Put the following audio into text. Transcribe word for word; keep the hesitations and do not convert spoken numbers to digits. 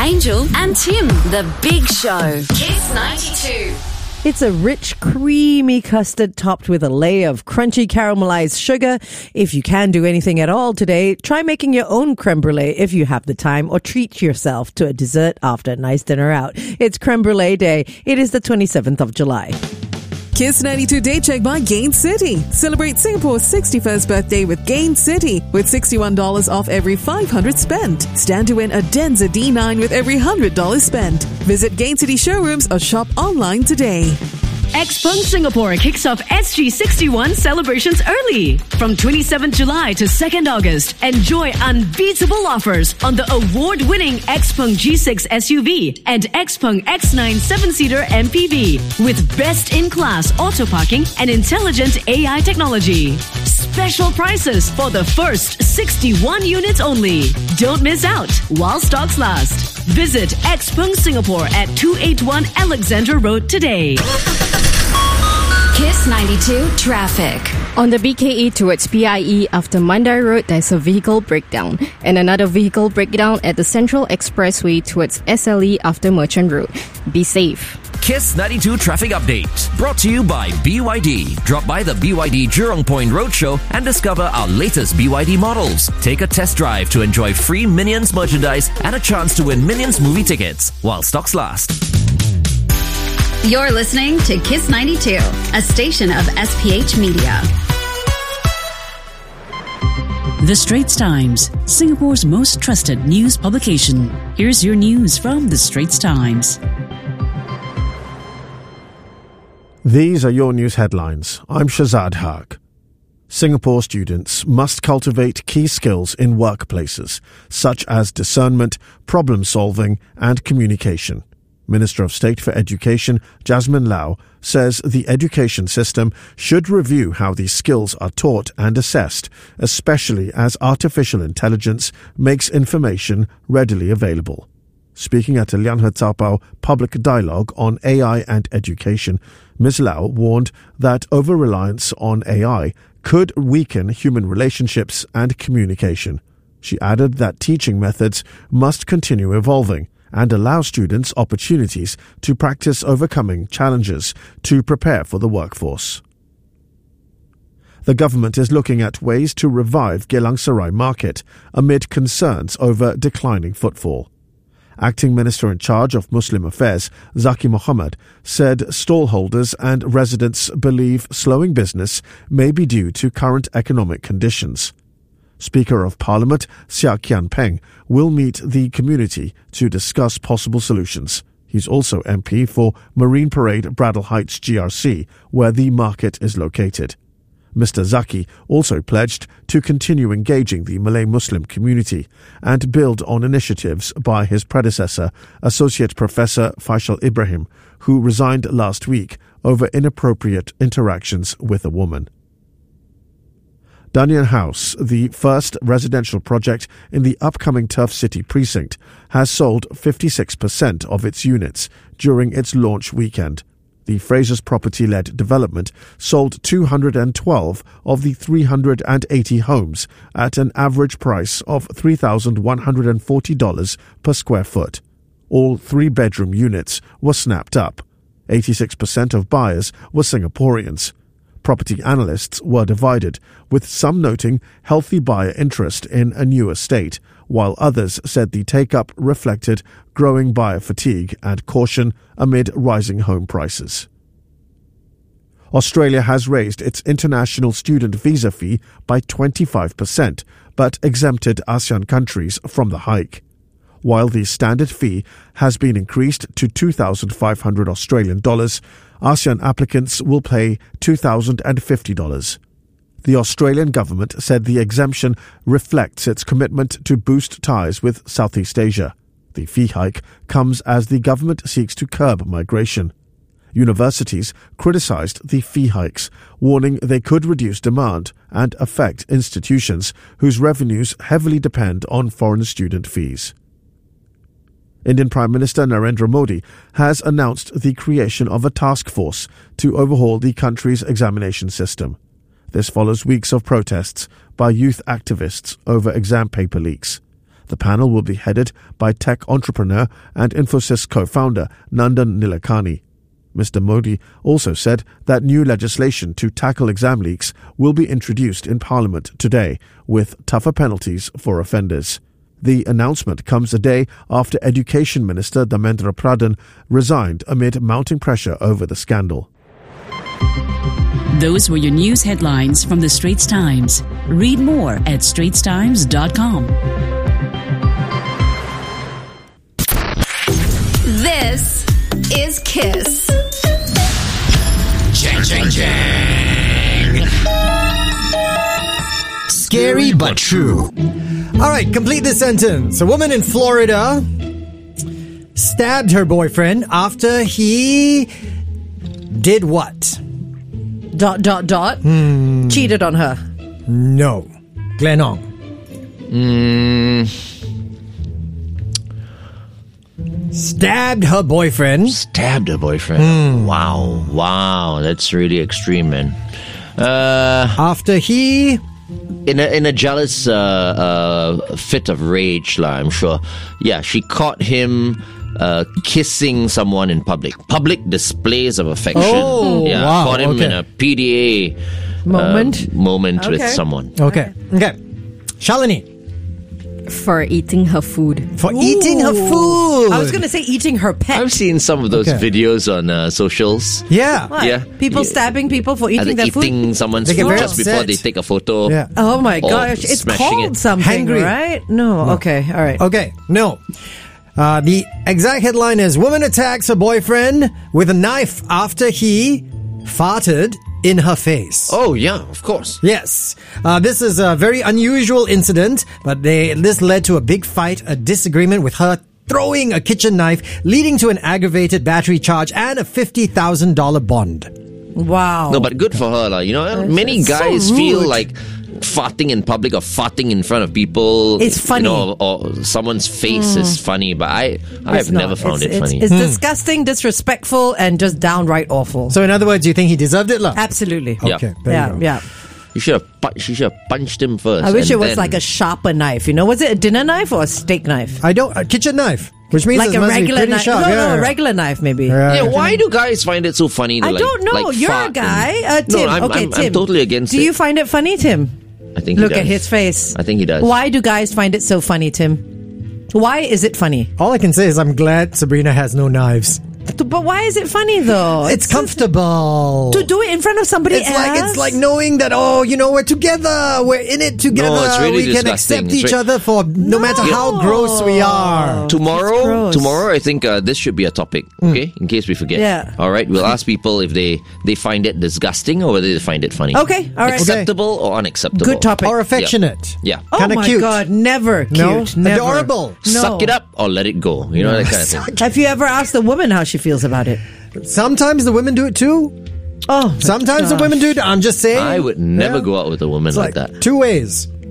Angel and Tim. The Big Show. Kiss ninety-two. It's a rich, creamy custard topped with a layer of crunchy caramelized sugar. If you can do anything at all today, try making your own creme brulee if you have the time, or treat yourself to a dessert after a nice dinner out. It's Creme Brulee Day. It is the twenty-seventh of July. Kiss ninety-two Day Check by Gain City. Celebrate Singapore's sixty-first birthday with Gain City with sixty-one dollars off every five hundred spent. Stand to win a Denza D nine with every one hundred dollars spent. Visit Gain City showrooms or shop online today. Xpeng Singapore kicks off S G sixty-one celebrations early. From twenty-seventh July to second August, enjoy unbeatable offers on the award-winning Xpeng G six S U V and Xpeng X nine seven-seater M P V with best-in-class auto parking and intelligent A I technology. Special prices for the first sixty-one units only. Don't miss out while stocks last. Visit Xpeng Singapore at two eighty-one Alexandra Road today. Kiss ninety-two traffic. On the B K E towards P I E after Mandai Road, there's a vehicle breakdown. And another vehicle breakdown at the Central Expressway towards S L E after Merchant Road. Be safe. Kiss ninety-two Traffic Update. Brought to you by B Y D. Drop by the B Y D Jurong Point Roadshow and discover our latest B Y D models. Take a test drive to enjoy free Minions merchandise and a chance to win Minions movie tickets while stocks last. You're listening to Kiss ninety-two, a station of S P H Media. The Straits Times, Singapore's most trusted news publication. Here's your news from The Straits Times. These are your news headlines. I'm Shazad Haq. Singapore students must cultivate key skills in workplaces, such as discernment, problem solving, and communication. Minister of State for Education, Jasmine Lau, says the education system should review how these skills are taught and assessed, especially as artificial intelligence makes information readily available. Speaking at a Liang He Cao public dialogue on A I and education, Miz Lau warned that over-reliance on A I could weaken human relationships and communication. She added that teaching methods must continue evolving and allow students opportunities to practice overcoming challenges to prepare for the workforce. The government is looking at ways to revive Geylang Serai Market amid concerns over declining footfall. Acting Minister in charge of Muslim Affairs, Zaki Mohammed, said stallholders and residents believe slowing business may be due to current economic conditions. Speaker of Parliament, Seah Kian Peng, will meet the community to discuss possible solutions. He's also M P for Marine Parade Bradle Heights G R C, where the market is located. Mister Zaki also pledged to continue engaging the Malay Muslim community and build on initiatives by his predecessor, Associate Professor Faisal Ibrahim, who resigned last week over inappropriate interactions with a woman. Daniel House, the first residential project in the upcoming Turf City precinct, has sold fifty-six percent of its units during its launch weekend. The Fraser's property-led development sold two hundred twelve of the three hundred eighty homes at an average price of three thousand one hundred forty dollars per square foot. All three-bedroom units were snapped up. eighty-six percent of buyers were Singaporeans. Property analysts were divided, with some noting healthy buyer interest in a new estate, while others said the take-up reflected growing buyer fatigue and caution amid rising home prices. Australia has raised its international student visa fee by twenty-five percent, but exempted ASEAN countries from the hike. While the standard fee has been increased to two thousand five hundred Australian dollars, ASEAN applicants will pay two thousand fifty dollars. The Australian government said the exemption reflects its commitment to boost ties with Southeast Asia. The fee hike comes as the government seeks to curb migration. Universities criticized the fee hikes, warning they could reduce demand and affect institutions whose revenues heavily depend on foreign student fees. Indian Prime Minister Narendra Modi has announced the creation of a task force to overhaul the country's examination system. This follows weeks of protests by youth activists over exam paper leaks. The panel will be headed by tech entrepreneur and Infosys co-founder Nandan Nilekani. Mister Modi also said that new legislation to tackle exam leaks will be introduced in Parliament today, with tougher penalties for offenders. The announcement comes a day after Education Minister Dharmendra Pradhan resigned amid mounting pressure over the scandal. Those were your news headlines from the Straits Times. Read more at straits times dot com. This is Kiss. Chang, chang, chang. Scary but true. All right, complete this sentence. A woman in Florida stabbed her boyfriend after he did what? Dot, dot, dot. Hmm. Cheated on her. No. Glenong. Mm. Stabbed her boyfriend. Stabbed her boyfriend. Mm. Wow. Wow. That's really extreme, man. Uh, After he... In a, in a jealous uh, uh, fit of rage, lah, I'm sure. Yeah, she caught him uh, kissing someone in public. Public displays of affection. Oh, yeah, wow. caught him Okay. in a P D A Moment. uh, moment Okay. with someone. Okay. Okay. Shalini. For eating her food. For eating her food. I was going to say eating her pet. I've seen some of those Okay. videos on uh, socials. Yeah. What? Yeah. People Yeah. stabbing people for And eating they're their food? eating someone's They get food very just before upset. they take a photo. Yeah. Oh my Or gosh. It's smashing called it. something, Hangry. right? No. Okay. All right. Okay. No. Uh, the exact headline is Woman attacks her boyfriend with a knife after he farted in her face. Oh, yeah, of course. Yes. Uh, this is a very unusual incident, but they, this led to a big fight, a disagreement with her throwing a kitchen knife, leading to an aggravated battery charge and a fifty thousand dollars bond. Wow. No, but good for her. Like, you know, many it's so guys feel rude. like farting in public or farting in front of people. It's funny. You know, or someone's face is funny, but I, I It's have not. never found it's, it it's, funny. It's disgusting, disrespectful, and just downright awful. So in other words, you think he deserved it, lah? Absolutely. Yeah. Okay. There you Yeah, go. yeah. You should have, pu- she should have punched him first. I wish and it was then- like a sharper knife. You know, was it a dinner knife or a steak knife? I don't, a kitchen knife, which means Like it a must be regular pretty knife? sharp. No, yeah, no, a yeah. regular knife maybe. Yeah. Yeah, why do guys find it so funny to I like, don't know. like You're fart a guy. and- Uh, Tim, No, I'm, okay, I'm, Tim. I'm totally against Do it. you find it funny, Tim? I think Look he at does. his face. I think he does. Why do guys find it so funny, Tim? Why is it funny? All I can say is I'm glad Sabrina has no knives. But why is it funny though? It's comfortable. to do it in front of somebody It's else. like it's like knowing that, oh, you know, we're together, we're in it together. No, it's really we can disgusting. accept It's each re- other for no, matter how gross we are. Tomorrow, gross. tomorrow, I think uh, this should be a topic. Okay, in case we forget. Yeah. All right, we'll ask people if they they find it disgusting or whether they find it funny. Okay, all right. Acceptable or unacceptable? Good topic. Or affectionate. Yeah. Oh Kinda my cute. god, never cute. No? Never. Adorable. No. Suck it up or let it go. You know that kind of thing. Have you ever asked a woman how she feels about it? Sometimes the women do it too. Oh, Sometimes the women do it. I'm just saying. I would never Yeah. go out with a woman It's like, like that. two ways.